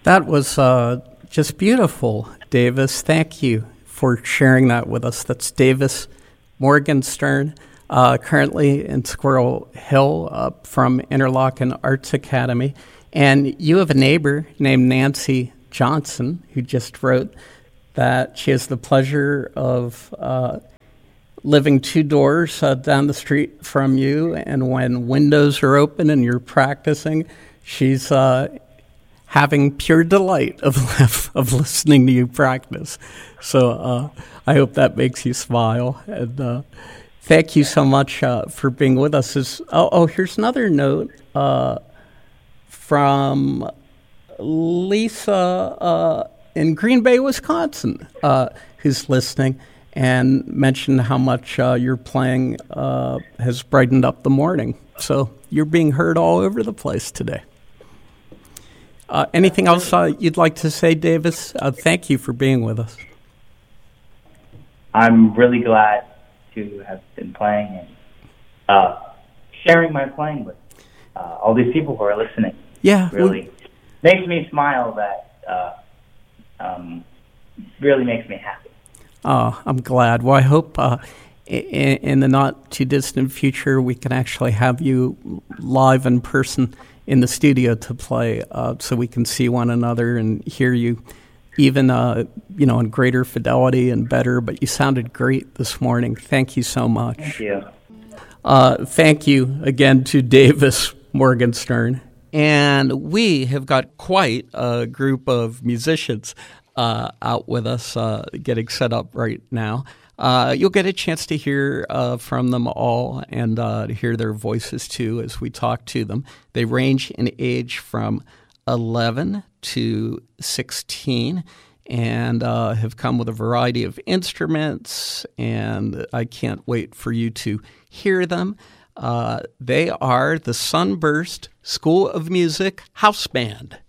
That was just beautiful, Davis. Thank you for sharing that with us. That's Davis Morgenstern, currently in Squirrel Hill from Interlochen Arts Academy. And you have a neighbor named Nancy Johnson who just wrote that she has the pleasure of living two doors down the street from you, and when windows are open and you're practicing, she's having pure delight of listening to you practice. So I hope that makes you smile. And thank you so much for being with us. Here's another note from Lisa in Green Bay, Wisconsin, who's listening, and mentioned how much your playing has brightened up the morning. So you're being heard all over the place today. Anything else you'd like to say, Davis? Thank you for being with us. I'm really glad to have been playing and sharing my playing with all these people who are listening. Yeah. Really makes me smile. That really makes me happy. Oh, I'm glad. Well, I hope in the not-too-distant future we can actually have you live in person in the studio to play, so we can see one another and hear you even, in greater fidelity and better. But you sounded great this morning. Thank you so much. Thank you. Thank you again to Davis Morgenstern. And we have got quite a group of musicians out with us getting set up right now. You'll get a chance to hear from them all and to hear their voices, too, as we talk to them. They range in age from 11 to 16 and have come with a variety of instruments, and I can't wait for you to hear them. They are the Sunburst School of Music House Band.